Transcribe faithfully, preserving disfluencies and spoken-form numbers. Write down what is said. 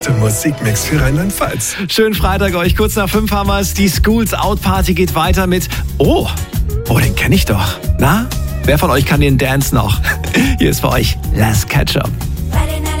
Der Musikmix für Rheinland-Pfalz. Schönen Freitag euch. Kurz nach fünf haben wir es. Die Schools Out Party geht weiter mit Oh, oh, den kenne ich doch. Na, wer von euch kann den Dance noch? Hier ist für euch Last Catch Up.